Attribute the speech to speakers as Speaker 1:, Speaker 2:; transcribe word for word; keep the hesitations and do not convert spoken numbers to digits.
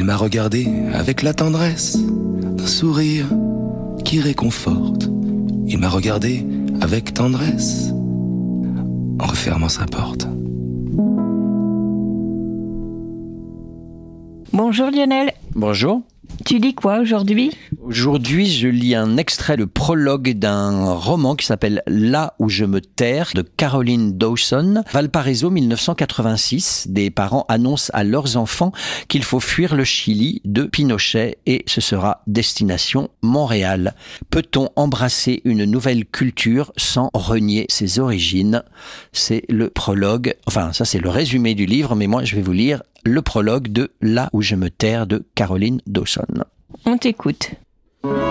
Speaker 1: Il m'a regardé avec la tendresse d'un sourire qui réconforte. Il m'a regardé avec tendresse en refermant sa porte.
Speaker 2: Bonjour Lionel.
Speaker 3: Bonjour.
Speaker 2: Tu lis quoi aujourd'hui ?
Speaker 3: Aujourd'hui, je lis un extrait, le prologue d'un roman qui s'appelle « Là où je me terre » de Caroline Dawson. Valparaiso, dix-neuf cent quatre-vingt-six. Des parents annoncent à leurs enfants qu'il faut fuir le Chili de Pinochet et ce sera destination Montréal. Peut-on embrasser une nouvelle culture sans renier ses origines ? C'est le prologue, enfin ça c'est le résumé du livre, mais moi je vais vous lire le prologue de « Là où je me terre » de Caroline Dawson.
Speaker 2: On t'écoute.